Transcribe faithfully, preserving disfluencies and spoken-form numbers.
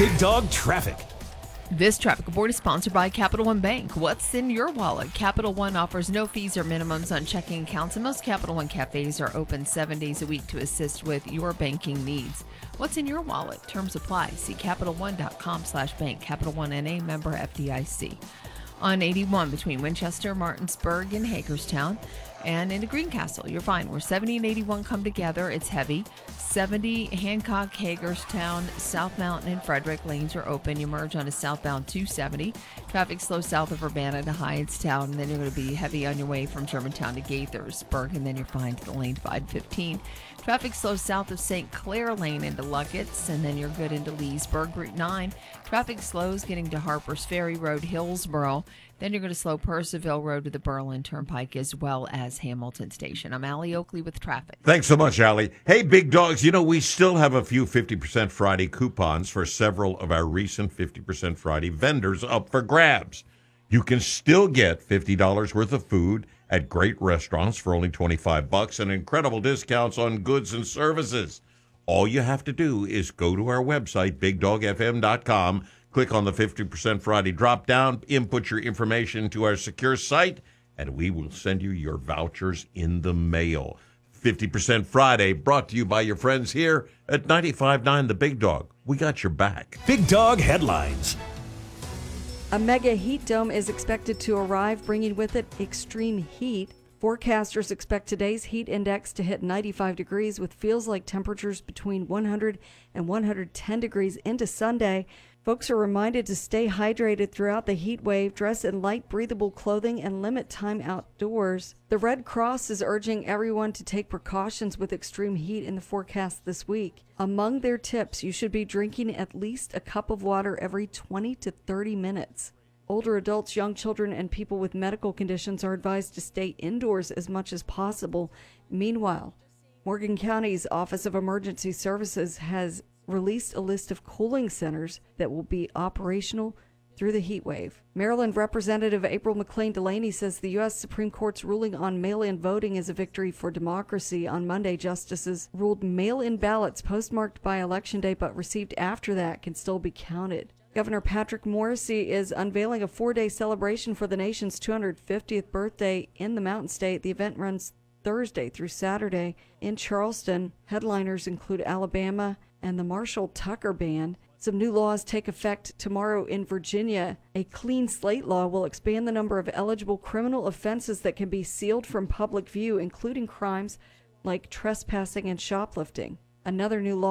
Big Dog Traffic. This traffic report is sponsored by Capital One Bank. What's in your wallet? Capital One offers no fees or minimums on checking accounts, and most Capital One cafes are open seven days a week to assist with your banking needs. What's in your wallet? Terms apply. See CapitalOne.com slash bank. Capital One N A, member F D I C. On eighty-one between Winchester, Martinsburg, and Hagerstown, and into Greencastle, you're fine. Where seventy and eighty-one come together, it's heavy. seventy, Hancock, Hagerstown, South Mountain, and Frederick lanes are open. You merge onto southbound two seventy. Traffic slow south of Urbana to Hyattstown, and then you're going to be heavy on your way from Germantown to Gaithersburg, and then you're fine to the lane five fifteen. Traffic slow south of Saint Clair Lane into Luckett's, and then you're good into Leesburg. Route nine. Traffic slows getting to Harpers Ferry Road, Hillsboro. Then you're going to slow Percival Road to the Berlin Turnpike as well as Hamilton Station. I'm Allie Oakley with traffic. Thanks so much, Allie. Hey, big dogs, you know, we still have a few fifty percent Friday coupons for several of our recent fifty percent Friday vendors up for grabs. You can still get fifty dollars worth of food at great restaurants for only twenty-five bucks and incredible discounts on goods and services. All you have to do is go to our website, big dog f m dot com, click on the fifty percent Friday drop-down, input your information to our secure site, and we will send you your vouchers in the mail. fifty percent Friday brought to you by your friends here at ninety-five point nine The Big Dog. We got your back. Big Dog Headlines. A mega heat dome is expected to arrive, bringing with it extreme heat. Forecasters expect today's heat index to hit ninety-five degrees with feels-like temperatures between one hundred and one hundred ten degrees into Sunday. Folks are reminded to stay hydrated throughout the heat wave, dress in light, breathable clothing, and limit time outdoors. The Red Cross is urging everyone to take precautions with extreme heat in the forecast this week. Among their tips, you should be drinking at least a cup of water every twenty to thirty minutes. Older adults, young children, and people with medical conditions are advised to stay indoors as much as possible. Meanwhile, Morgan County's Office of Emergency Services has released a list of cooling centers that will be operational through the heat wave. Maryland Representative April McLean Delaney says the U S Supreme Court's ruling on mail-in voting is a victory for democracy. On Monday, justices ruled mail-in ballots postmarked by Election Day but received after that can still be counted. Governor Patrick Morrisey is unveiling a four-day celebration for the nation's two hundred fiftieth birthday in the Mountain State. The event runs Thursday through Saturday in Charleston. Headliners include Alabama and the Marshall Tucker Band. Some new laws take effect tomorrow in Virginia. A clean slate law will expand the number of eligible criminal offenses that can be sealed from public view, including crimes like trespassing and shoplifting. Another new law